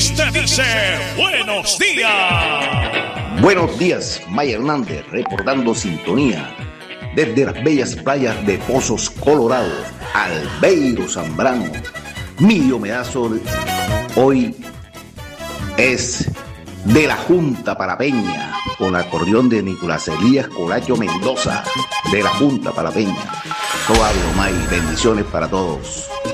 país te dice buenos días. Buenos días, Maya Hernández, reportando sintonía desde las bellas playas de Pozos Colorado, Albeiro Zambrano. Mi homenazo hoy es de la Junta Parapeña, con acordeón de Nicolás Elías Colacho Mendoza, de la Junta Parapeña. Todo May, bendiciones para todos.